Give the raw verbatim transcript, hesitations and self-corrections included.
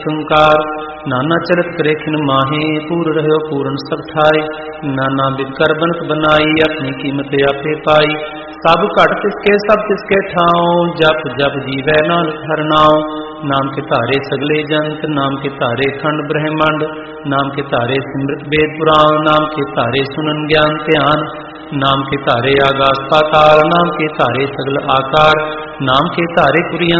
संकार नाना चरत करे खिन माहे पूर रहो पूरन सब थाय नाना बिकर बनत बनाई अपनी कीमत आपे पाई सब घट तिसके सब तिसके ठाओ जप जप जीवै नानक हर नाम नाम के धारे सगले जंत नाम के धारे खंड ब्रह्मांड नाम के धारे सिमृत वेद पुराण नाम के धारे सुनन ज्ञान ध्यान नाम के धारे आगास पाताल नाम के धारे सगल आकार नाम के धारे पुरियां